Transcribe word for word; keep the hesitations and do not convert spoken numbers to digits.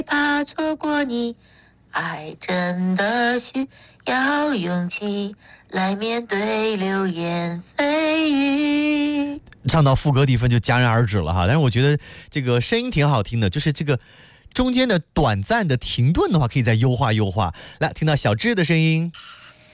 怕错过你，爱真的需要勇气来面对流言蜚语。 唱到副歌地方就戛然而止了哈，但是我觉得这个声音挺好听的，就是这个中间的短暂的停顿的话，可以再优化优化。来，听到小智的声音。